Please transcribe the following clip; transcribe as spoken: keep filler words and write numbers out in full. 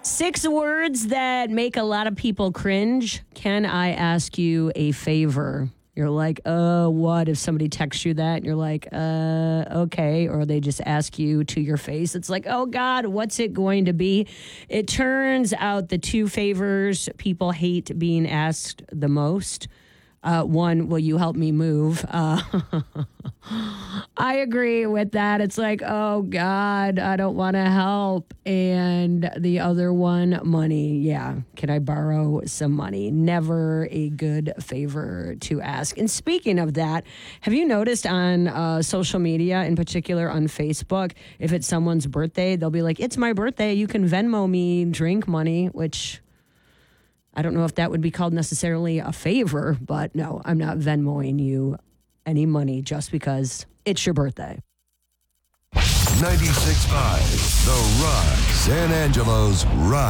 Six words that make a lot of people cringe. Can I ask you a favor? You're like, uh, what if somebody texts you that? And you're like, uh, okay. Or they just ask you to your face. It's like, oh, God, what's it going to be? It turns out the two favors people hate being asked the most. Uh, one, will you help me move? Uh, I agree with that. It's like, oh, God, I don't want to help. And the other one, money. Yeah. Can I borrow some money? Never a good favor to ask. And speaking of that, have you noticed on uh, social media, in particular on Facebook, if it's someone's birthday, they'll be like, it's my birthday. You can Venmo me drink money, which I don't know if that would be called necessarily a favor, but no, I'm not Venmoing you any money just because it's your birthday. ninety-six point five The Rock, San Angelo's Rock.